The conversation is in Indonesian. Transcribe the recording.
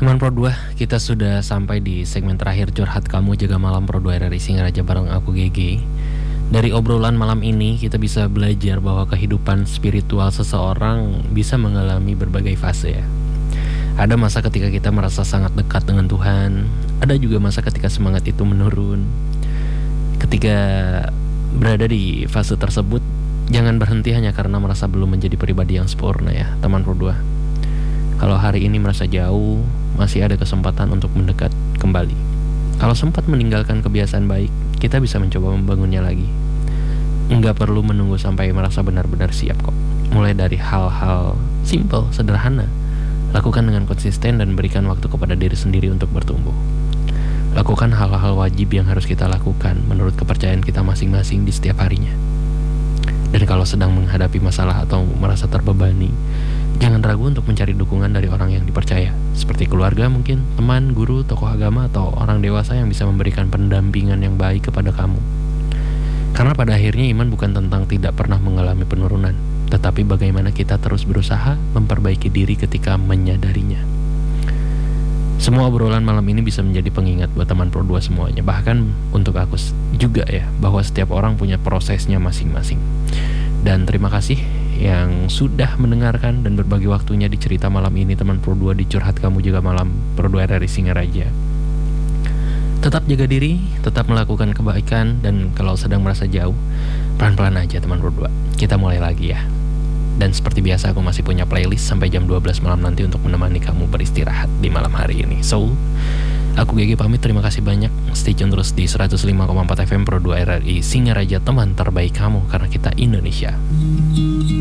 Teman Pro 2, kita sudah sampai di segmen terakhir curhat kamu jaga malam Pro 2 RRI Singaraja bareng aku GG. Dari obrolan malam ini kita bisa belajar bahwa kehidupan spiritual seseorang bisa mengalami berbagai fase ya. Ada masa ketika kita merasa sangat dekat dengan Tuhan, ada juga masa ketika semangat itu menurun. Ketika berada di fase tersebut, jangan berhenti hanya karena merasa belum menjadi pribadi yang sempurna ya, teman Pro 2. Kalau hari ini merasa jauh, masih ada kesempatan untuk mendekat kembali. Kalau sempat meninggalkan kebiasaan baik, kita bisa mencoba membangunnya lagi. Enggak perlu menunggu sampai merasa benar-benar siap kok. Mulai dari hal-hal simple, sederhana. Lakukan dengan konsisten dan berikan waktu kepada diri sendiri untuk bertumbuh. Lakukan hal-hal wajib yang harus kita lakukan menurut kepercayaan kita masing-masing di setiap harinya. Dan kalau sedang menghadapi masalah atau merasa terbebani, jangan ragu untuk mencari dukungan dari orang yang dipercaya, seperti keluarga mungkin, teman, guru, tokoh agama, atau orang dewasa yang bisa memberikan pendampingan yang baik kepada kamu. Karena pada akhirnya iman bukan tentang tidak pernah mengalami penurunan, tetapi bagaimana kita terus berusaha memperbaiki diri ketika menyadarinya. Semua obrolan malam ini bisa menjadi pengingat buat teman Pro 2 semuanya, bahkan untuk aku juga ya, bahwa setiap orang punya prosesnya masing-masing. Dan terima kasih yang sudah mendengarkan dan berbagi waktunya di cerita malam ini teman Pro 2 di curhat kamu juga malam Pro 2 RRI Singaraja. Tetap jaga diri, tetap melakukan kebaikan, dan kalau sedang merasa jauh, pelan-pelan aja teman Pro 2. Kita mulai lagi ya. Dan seperti biasa aku masih punya playlist sampai jam 12 malam nanti untuk menemani kamu beristirahat di malam hari ini. So, aku GG pamit, terima kasih banyak. Stay tune terus di 105,4 FM Pro 2 RRI Singaraja, teman terbaik kamu karena kita Indonesia.